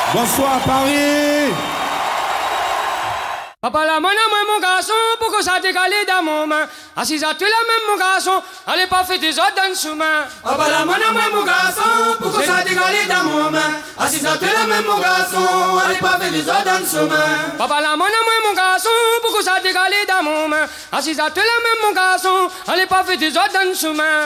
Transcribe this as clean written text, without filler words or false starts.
Bonsoir Paris. Papa la main à moi mon garçon, pourquoi ça décalé dans mon main? Assis à toi la même mon garçon, allez pas faire des autres dans le chemin. Papa la main à moi mon garçon, pourquoi ça décalé dans mon main? Assis à toi la même mon garçon, allez pas faire des autres dans le chemin. Papa la main à moi mon garçon, pourquoi ça décalé dans mon main? Assis à toi la même mon garçon, allez pas faire des autres dans le chemin.